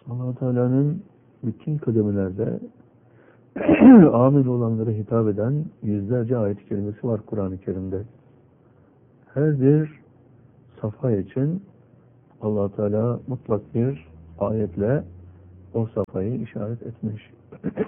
Allah Teala'nın bütün kıdemelerde amin olanlara hitap eden yüzlerce ayet-i kerimesi var Kur'an-ı Kerim'de. Her bir safa için Allah Teala mutlak bir ayetle o safhayı işaret etmiş.